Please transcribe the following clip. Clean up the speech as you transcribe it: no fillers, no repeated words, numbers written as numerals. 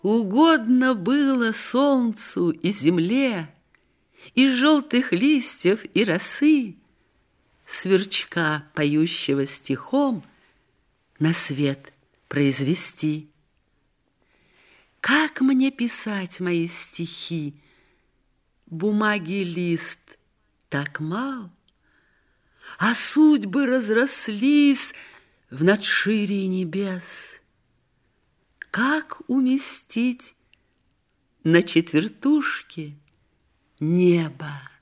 Угодно было солнцу и земле, из желтых листьев и росы сверчка, поющего стихом, на свет произвести. Как мне писать мои стихи? Бумаги лист так мал, а судьбы разрослись в надширии небес. Как уместить на четвертушке небо?